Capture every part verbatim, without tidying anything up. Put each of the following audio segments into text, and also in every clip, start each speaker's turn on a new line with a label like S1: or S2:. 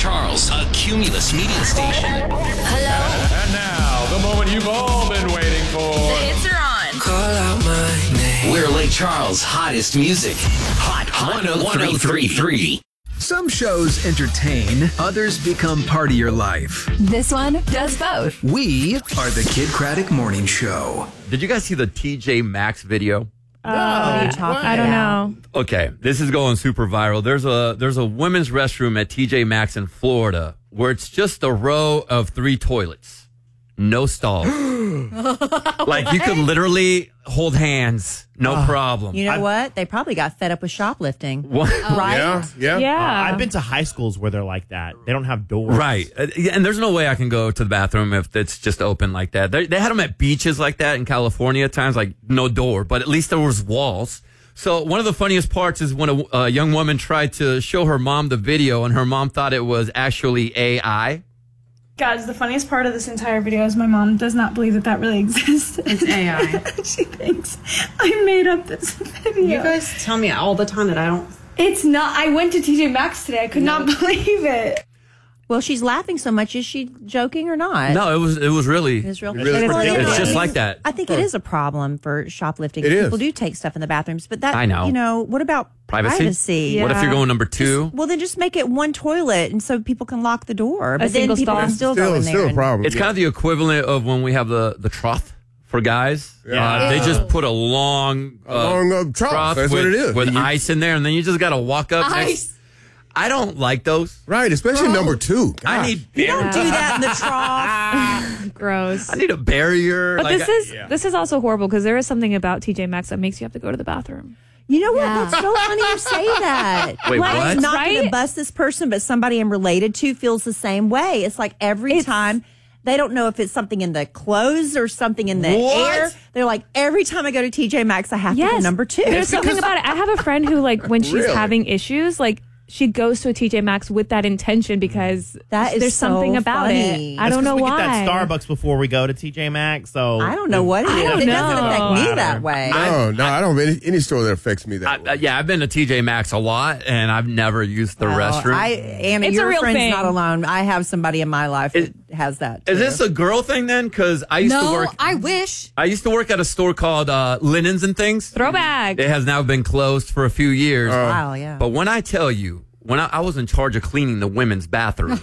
S1: Charles, a Cumulus media station.
S2: Hello.
S3: And now, the moment you've all been waiting for.
S2: The hits are on.
S1: Call out my name. We're Lake Charles' hottest music. Hot one oh three point three.
S4: Some shows entertain, others become part of your life.
S2: This one does both.
S4: We are the Kid Craddock Morning Show.
S5: Did you guys see the T J Maxx video?
S6: Uh, what are you talking I don't know.
S5: Okay, this is going super viral. There's a there's a women's restroom at T J Maxx in Florida where it's just a row of three toilets, no stalls. Like you could literally hold hands, no uh, problem.
S6: You know
S7: I've,
S6: what? They probably got fed up with shoplifting.
S5: What?
S6: Right?
S8: Yeah, yeah.
S7: Yeah.
S9: Uh, I've been to high schools where they're like that. They don't have doors.
S5: Right. Uh, and there's no way I can go to the bathroom if it's just open like that. They, they had them at beaches like that in California at times, like no door, but at least there was walls. So one of the funniest parts is when a, a young woman tried to show her mom the video and her mom thought it was actually A I.
S10: Guys, the funniest part of this entire video is my mom does not believe that that really exists.
S11: It's A I.
S10: She thinks I made up this video.
S11: You guys tell me all the time that I don't.
S10: It's not. I went to T J Maxx today. I could no. not believe it.
S6: Well, she's laughing so much. Is she joking or not?
S5: No, it was it was really.
S6: It's real.
S8: Really
S6: well,
S8: pretty
S5: it's
S6: it
S5: just
S6: is.
S5: like that.
S6: I think it is a problem for shoplifting.
S8: It
S6: People
S8: is.
S6: do take stuff in the bathrooms, but that
S5: I know.
S6: You know, what about
S5: Privacy?
S6: privacy?
S7: Yeah.
S5: What if you're going number two?
S6: Just, well, then just make it one toilet, and so people can lock the door. But then
S7: single
S6: people
S7: stall.
S6: can still,
S8: Still,
S6: go in
S8: still
S6: there.
S8: a problem.
S5: It's
S8: yeah.
S5: kind of the equivalent of when we have the, the trough for guys.
S8: Yeah.
S5: Uh, they just put a long, uh,
S8: A long, uh, trough. That's
S5: with,
S8: what it is.
S5: with
S8: You-
S5: ice in there, and then you just got to walk up
S2: Ice.
S5: next. I don't like those.
S8: Right, especially number two.
S5: I
S8: Gosh.
S5: need
S6: You don't do that in the trough.
S7: Gross.
S5: I need a barrier.
S7: But
S5: like,
S7: this is
S5: yeah.
S7: this is also horrible because there is something about T J Maxx that makes you have to go to the bathroom.
S6: You know what?
S2: Yeah.
S6: That's so funny you say that.
S5: Wait,
S6: Like,
S5: what?
S6: I'm not going to
S7: Right?
S6: bust this person, but somebody I'm related to feels the same way. It's like every
S7: It's-
S6: time. They don't know if it's something in the clothes or something in the
S5: What?
S6: air. They're like, every time I go to T J Maxx, I have to go
S7: Yes.
S6: number two.
S7: There's something about it. I have a friend who, like, when she's
S8: Really?
S7: having issues, like, she goes to a T J Maxx with that intention because
S6: That is
S7: there's
S6: so
S7: something about
S6: funny.
S7: it. I
S9: That's
S7: don't
S9: 'cause
S7: know
S9: we
S7: why.
S9: get that Starbucks before we go to T J Maxx. So
S6: I don't know what it is.
S7: I don't
S6: It doesn't
S7: know.
S6: affect me
S9: Louder.
S6: that way.
S8: No, no, I don't have any, any store that affects me that
S5: I,
S8: way.
S5: uh, yeah, I've been to T J Maxx a lot, and I've never used the
S6: Well,
S5: restroom.
S6: I, Anna,
S7: It's a
S6: your
S7: real
S6: friend's
S7: thing.
S6: not alone. I have somebody in my life
S5: Is-
S6: that has that.
S5: Is
S6: too.
S5: this a girl thing then? Because I used to
S2: No,
S5: work.
S2: I wish.
S5: I used to work at a store called uh, Linens and Things.
S7: Throwback.
S5: It has now been closed for a few years.
S6: Wow, yeah.
S5: But when I tell you, when I, I was in charge of cleaning the women's bathroom,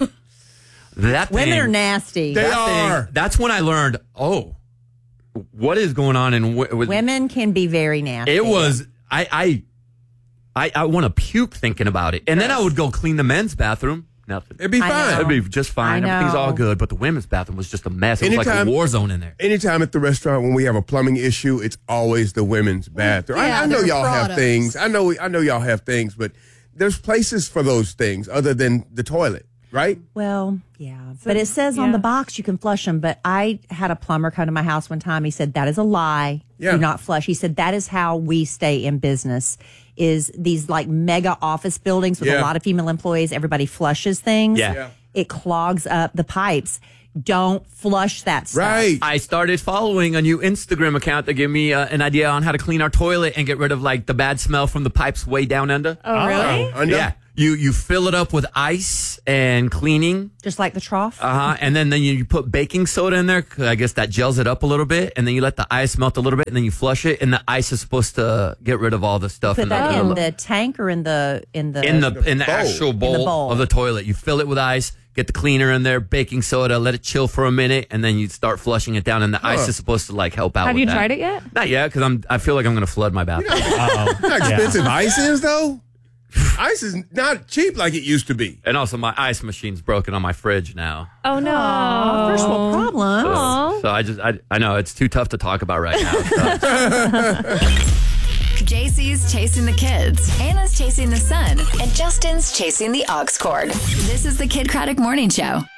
S5: that
S6: Women
S5: thing,
S6: are nasty.
S8: They
S5: that
S8: are.
S5: thing- that's when I learned. Oh, what is going on in w- with
S6: Women can be very nasty.
S5: It was I I I, I want to puke thinking about it, and then I would go clean the men's bathroom. Nothing.
S8: It'd be
S6: I
S8: fine.
S6: know.
S5: It'd be just fine.
S6: I
S5: Everything's all
S6: know.
S5: good, but the women's bathroom was just a mess. It was like
S8: Anytime-
S5: a war zone in there.
S8: Anytime at the restaurant when we have a plumbing issue, it's always the women's bathroom.
S2: Yeah,
S8: I, I know
S2: they're
S8: y'all have
S2: products.
S8: things. I know I know y'all have things, but there's places for those things other than the toilet, right?
S6: Well, yeah. But it says on
S7: yeah.
S6: the box you can flush them. But I had a plumber come to my house one time. He said, that is a lie.
S8: Yeah.
S6: Do not flush. He said, that is how we stay in business, is these like mega office buildings with a
S8: Yeah.
S6: lot of female employees. Everybody flushes things.
S5: Yeah. Yeah.
S6: It clogs up the pipes. Don't flush that stuff.
S8: Right.
S5: I started following a new Instagram account to give me uh, an idea on how to clean our toilet and get rid of like the bad smell from the pipes way down under.
S7: Oh, really?
S8: I know.
S5: Yeah. You you fill it up with ice and cleaning,
S6: Just like the trough.
S5: uh huh, and then then you, you put baking soda in there. 'Cause I guess that gels it up a little bit, and then you let the ice melt a little bit, and then you flush it, and the ice is supposed to get rid of all the stuff
S6: Put
S5: in
S6: that
S5: the,
S6: in the tank or in the in the
S5: in the in the
S8: bowl.
S5: actual bowl,
S6: bowl.
S5: of the toilet. You fill it with ice, get the cleaner in there, baking soda, let it chill for a minute, and then you start flushing it down. And the ice is supposed to like help out.
S7: Have
S5: with
S7: you
S5: that.
S7: tried it yet?
S5: Not yet, because I'm. I feel like I'm going to flood my bathroom.
S8: You know how expensive ice is, though? Ice is not cheap like it used to be.
S5: And also, my ice machine's broken on my fridge now.
S7: Oh, no.
S6: Aw, first world problems.
S7: Aw.
S5: So I just, I, I know it's too tough to talk about right now. So.
S2: J C's chasing the kids. Anna's chasing the sun. And Justin's chasing the aux cord. This is the Kid Craddock Morning Show.